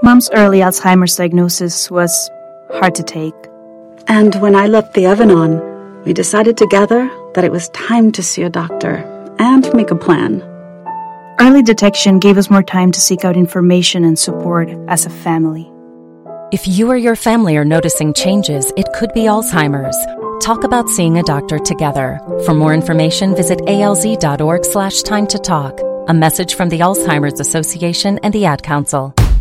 Mom's early Alzheimer's diagnosis was hard to take. And when I left the Evanon, we decided together that it was time to see a doctor and make a plan. Early detection gave us more time to seek out information and support as a family. If you or your family are noticing changes, it could be Alzheimer's. Talk about seeing a doctor together. For more information, visit alz.org/time-to-talk. A message from the Alzheimer's Association and the Ad Council.